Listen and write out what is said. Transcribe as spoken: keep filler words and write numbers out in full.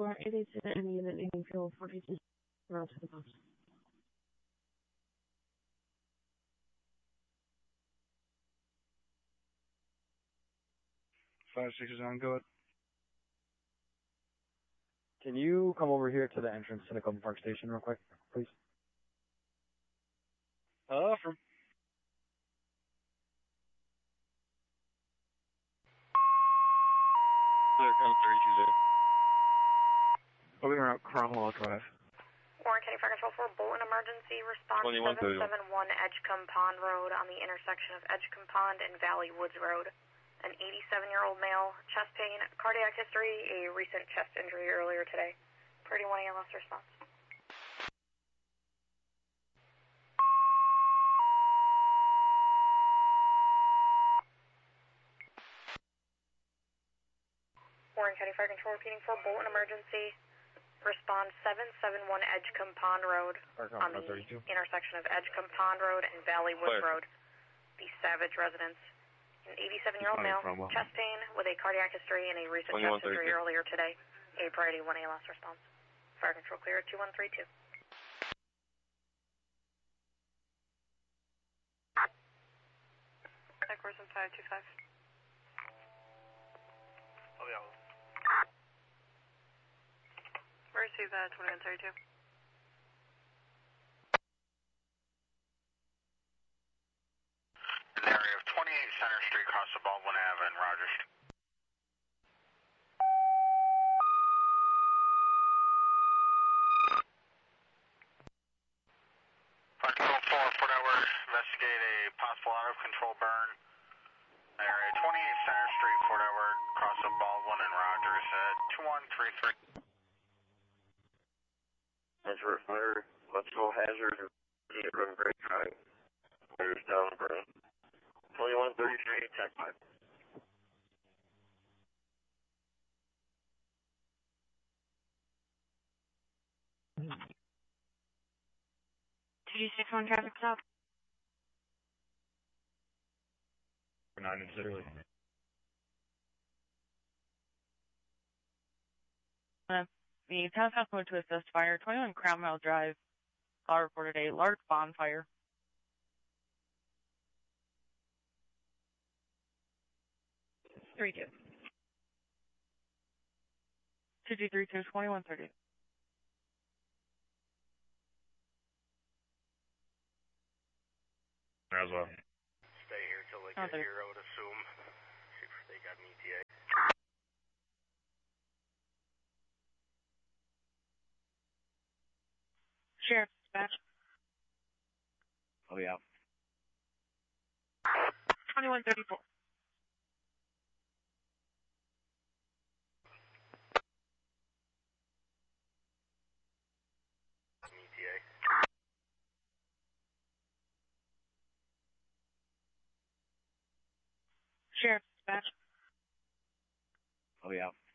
four eighty-two and unit needing fuel forty-two zero to the post. Five six is on, go ahead. Can you come over here to the entrance to the Clinton Park Station real quick, please? Uh, from... Clear, come thirty-two zero. Over here out Cromwell Drive. Warren County Fire Control for Bolton Emergency Response seven seven one Edgecombe Pond Road on the intersection of Edgecombe Pond and Valley Woods Road. An eighty-seven-year-old male, chest pain, cardiac history, a recent chest injury earlier today. Priority one A L S response. Warren County Fire Control repeating for Bolton Emergency. Respond seven seven one Edgecombe Pond Road on the intersection of Edgecombe Pond Road and Valley Woods Road. The Savage residence. An eighty-seven-year-old male, chest pain with a cardiac history and a recent chest injury earlier today. A priority one A L S response. Fire Control clear at two one three two. Echoes in five two five. Oh, yeah. Receive that twenty-one thirty-two. In the area of twenty-eight Center Street, across the Baldwin Avenue in Rogers. Fire Control four, Fort Edward, investigate a possible out-of-control burn. Area twenty-eight Center Street, Fort Edward, across the Baldwin and Rogers at two one three three. Hazard fire, electrical hazard, room break drive. Fires down, burn. twenty-one thirty-three, check five. two six one traffic stop. nine and zero. Uh, the task force moved to assist fire. twenty-one Cromwell Drive. Call reported a large bonfire. three two. two two three two, twenty-one thirty. As well. Stay here till they Oh, get here, I would assume. See if they got an E T A. Sheriff, dispatch. Oh, yeah. twenty-one thirty-four. An E T A. Sheriff, dispatch. Oh, yeah.